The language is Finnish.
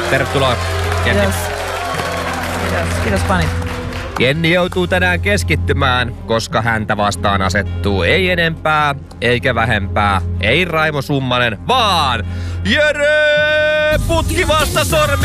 Tervetuloa, Jenni. Kiitos fanit. Jenni joutuu tänään keskittymään, koska häntä vastaan asettuu ei enempää, eikä vähempää, ei Raimo Summanen, vaan Jere Putki Vastasormi!